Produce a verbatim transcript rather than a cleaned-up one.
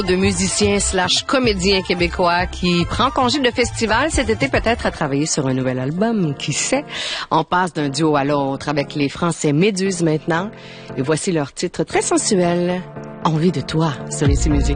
De musicien slash comédien québécois qui prend congé de festival cet été, peut-être à travailler sur un nouvel album, qui sait. On passe d'un duo à l'autre avec les Français Méduse maintenant. Et voici leur titre très sensuel, Envie de toi, sur les Musique.